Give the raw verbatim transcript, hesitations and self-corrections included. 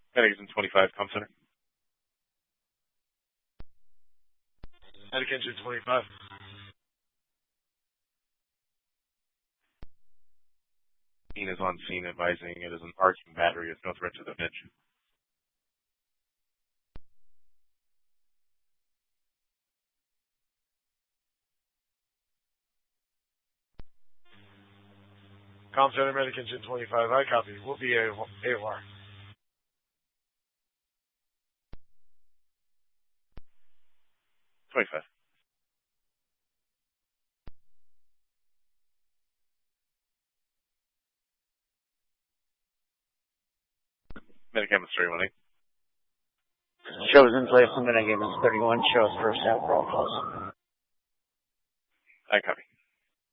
Medic engine twenty-five, comm center. Medic engine twenty-five. Scene is on scene, advising it is an arcing battery with no threat to the pitch. Comm center, medic engine twenty-five. I copy. We'll be A O R. twenty-five. Medic ambulance thirty-one eight. Chosen place, medic ambulance thirty-one, shows first out for all calls. I copy.